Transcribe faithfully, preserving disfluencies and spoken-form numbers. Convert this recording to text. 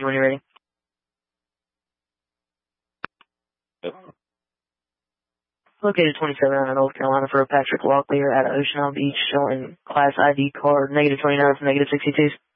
You when you're ready. Yep. Located twenty-seven out of North Carolina for a Patrick Locklear out of Ocean Isle Beach, showing class I D card negative twenty-nine from negative sixty-two.